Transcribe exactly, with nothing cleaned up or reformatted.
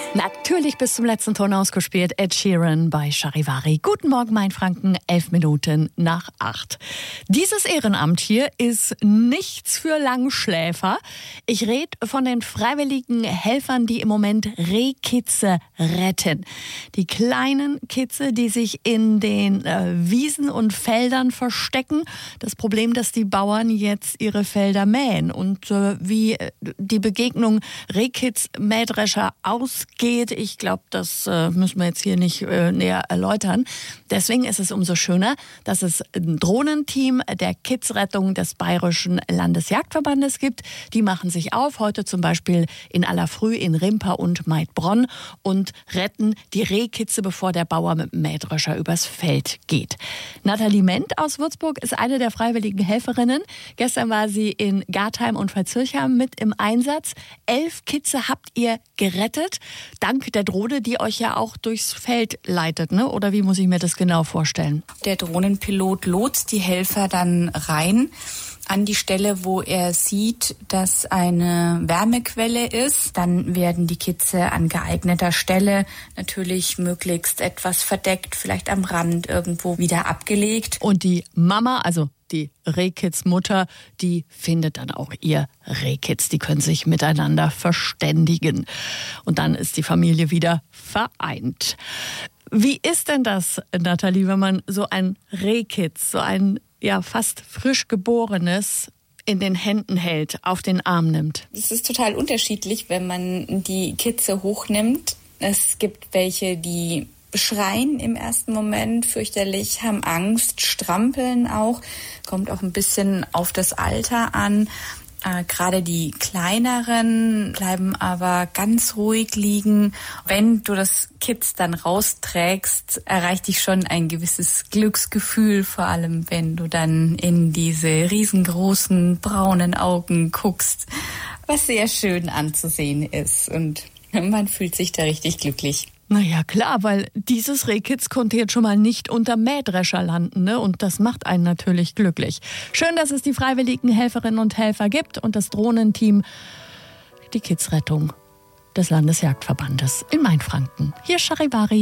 Natürlich bis zum letzten Ton ausgespielt. Ed Sheeran bei Charivari. Guten Morgen, Mainfranken, elf Minuten nach acht. Dieses Ehrenamt hier ist nichts für Langschläfer. Ich rede von den freiwilligen Helfern, die im Moment Rehkitze retten. Die kleinen Kitze, die sich in den äh, Wiesen und Feldern verstecken. Das Problem, dass die Bauern jetzt ihre Felder mähen. Und äh, wie die Begegnung Rehkitz-Mähdrescher ausgeht, ich glaube, das äh, müssen wir jetzt hier nicht äh, näher erläutern. Deswegen ist es umso schöner, dass es ein Drohnenteam der Kitzrettung des Bayerischen Landesjagdverbandes gibt. Die machen sich auf, heute zum Beispiel in aller Früh in Rimpa und Maidbronn und retten die Rehkitze, bevor der Bauer mit dem Mähdrescher übers Feld geht. Nathalie Ment aus Würzburg ist eine der freiwilligen Helferinnen. Gestern war sie in Gartheim und Pfalzkirchheim mit im Einsatz. Elf Kitze habt ihr gerettet. Dank der Drohne, die euch ja auch durchs Feld leitet, ne? Oder wie muss ich mir das genau vorstellen? Der Drohnenpilot lotst die Helfer dann rein an die Stelle, wo er sieht, dass eine Wärmequelle ist. Dann werden die Kitze an geeigneter Stelle natürlich möglichst etwas verdeckt, vielleicht am Rand irgendwo wieder abgelegt. Und die Mama, also die Rehkitz-Mutter, die findet dann auch ihr Rehkitz. Die können sich miteinander verständigen. Und dann ist die Familie wieder vereint. Wie ist denn das, Nathalie, wenn man so ein Rehkitz, so ein ja fast frisch geborenes in den Händen hält, auf den Arm nimmt? Es ist total unterschiedlich, wenn man die Kitze hochnimmt. Es gibt welche, die schreien im ersten Moment fürchterlich, haben Angst, strampeln auch, kommt auch ein bisschen auf das Alter an. Äh, gerade die kleineren bleiben aber ganz ruhig liegen. Wenn du das Kitz dann rausträgst, erreicht dich schon ein gewisses Glücksgefühl, vor allem wenn du dann in diese riesengroßen braunen Augen guckst, was sehr schön anzusehen ist und man fühlt sich da richtig glücklich. Naja, klar, weil dieses Rehkitz konnte jetzt schon mal nicht unter Mähdrescher landen, ne? Und das macht einen natürlich glücklich. Schön, dass es die freiwilligen Helferinnen und Helfer gibt und das Drohnenteam, die Kitzrettung des Landesjagdverbandes in Mainfranken. Hier Charivari.